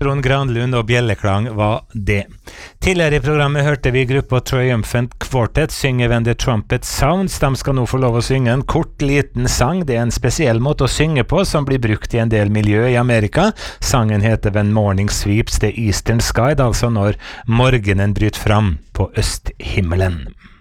Trond Granlund og Bjelleklang var det. Tidligere i programmet hørte vi gruppa Triumphant Quartet synge When the Trumpet Sounds. De skal nå få lov å synge en kort, liten sang. Det er en spesiell måte å synge på som blir brukt i en del miljø i Amerika. Sangen heter When Morning Sweeps the Eastern Sky, altså når morgenen bryter fram på østhimmelen.